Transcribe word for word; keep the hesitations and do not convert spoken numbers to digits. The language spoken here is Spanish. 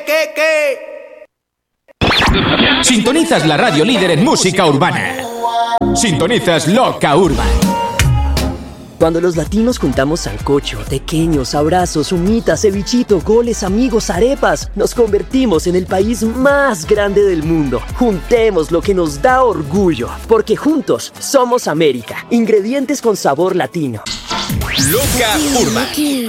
¿Qué, qué, qué? Sintonizas la radio líder en música urbana. Sintonizas Loca Urban. Cuando los latinos juntamos sancocho, tequeños, abrazos, humitas, cevichito, goles, amigos, arepas, nos convertimos en el país más grande del mundo. Juntemos lo que nos da orgullo, porque juntos somos América. Ingredientes con sabor latino. Loca Urban.